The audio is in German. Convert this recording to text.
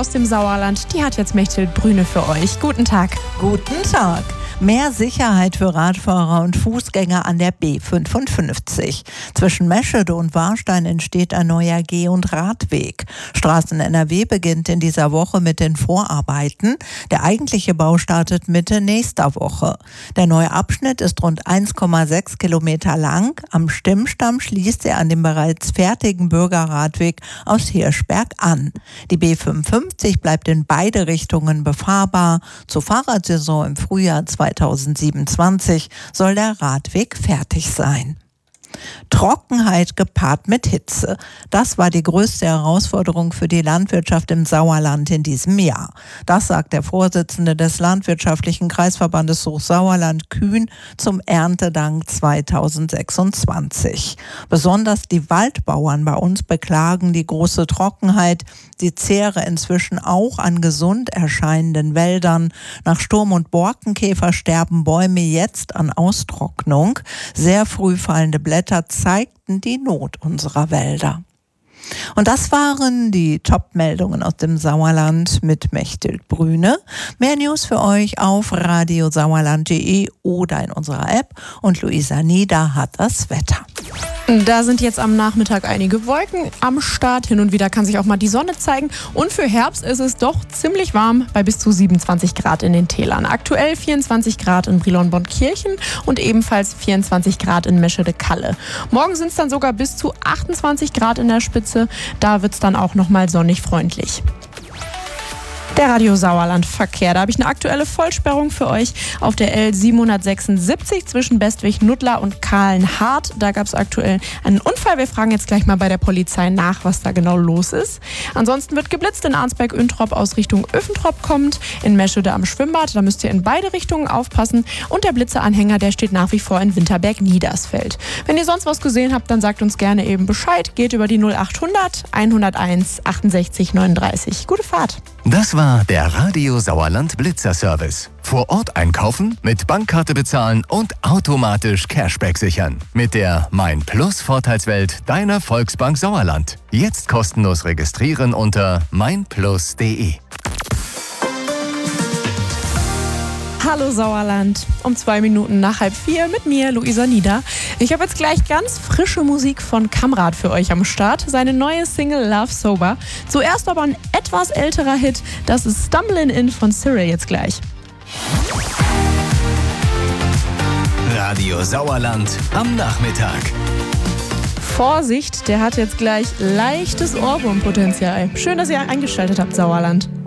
aus dem Sauerland, die hat jetzt Mechthild Brüne für euch. Guten Tag. Guten Tag. Mehr Sicherheit für Radfahrer und Fußgänger an der B55. Zwischen Meschede und Warstein entsteht ein neuer Geh- und Radweg. Straßen NRW beginnt in dieser Woche mit den Vorarbeiten. Der eigentliche Bau startet Mitte nächster Woche. Der neue Abschnitt ist rund 1,6 Kilometer lang. Am Stimmstamm schließt er an dem bereits fertigen Bürgerradweg aus Hirschberg an. Die B55 bleibt in beide Richtungen befahrbar. Zur Fahrradsaison im Frühjahr 2027 soll der Radweg fertig sein. Trockenheit gepaart mit Hitze. Das war die größte Herausforderung für die Landwirtschaft im Sauerland in diesem Jahr. Das sagt der Vorsitzende des Landwirtschaftlichen Kreisverbandes Hochsauerland Kühn zum Erntedank 2026. Besonders die Waldbauern bei uns beklagen die große Trockenheit. Sie zehre inzwischen auch an gesund erscheinenden Wäldern. Nach Sturm- und Borkenkäfer sterben Bäume jetzt an Austrocknung. Sehr früh fallende Blätter zeigten die Not unserer Wälder. Und das waren die Top-Meldungen aus dem Sauerland mit Mechthild Brüne. Mehr News für euch auf radiosauerland.de oder in unserer App. Und Luisa Nieder hat das Wetter. Da sind jetzt am Nachmittag einige Wolken am Start. Hin und wieder kann sich auch mal die Sonne zeigen. Und für Herbst ist es doch ziemlich warm bei bis zu 27 Grad in den Tälern. Aktuell 24 Grad in Brilon-Bontkirchen und ebenfalls 24 Grad in Meschede-Kalle. Morgen sind es dann sogar bis zu 28 Grad in der Spitze. Da wird es dann auch nochmal sonnig freundlich. Der Radio Sauerland Verkehr. Da habe ich eine aktuelle Vollsperrung für euch auf der L776 zwischen Bestwig-Nuttlar und Kahlenhardt. Da gab es aktuell einen Unfall. Wir fragen jetzt gleich mal bei der Polizei nach, was da genau los ist. Ansonsten wird geblitzt in Arnsberg-Üntrop aus Richtung Öffentrop kommend. In Meschede am Schwimmbad. Da müsst ihr in beide Richtungen aufpassen. Und der Blitzeanhänger, der steht nach wie vor in Winterberg-Niedersfeld. Wenn ihr sonst was gesehen habt, dann sagt uns gerne eben Bescheid. Geht über die 0800 101 68 39. Gute Fahrt. Das war der Radio Sauerland Blitzer Service. Vor Ort einkaufen, mit Bankkarte bezahlen und automatisch Cashback sichern. Mit der Mein Plus Vorteilswelt deiner Volksbank Sauerland. Jetzt kostenlos registrieren unter meinplus.de. Hallo Sauerland, um 2 Minuten nach 3:30 mit mir, Luisa Nieder. Ich habe jetzt gleich ganz frische Musik von Kamrat für euch am Start. Seine neue Single Love Sober. Zuerst aber ein etwas älterer Hit, das ist Stumbling In von Cyril jetzt gleich. Radio Sauerland am Nachmittag. Vorsicht, der hat jetzt gleich leichtes Ohrwurmpotenzial. Schön, dass ihr eingeschaltet habt, Sauerland.